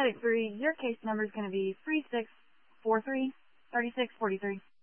Code 3, your case number is going to be 36433643.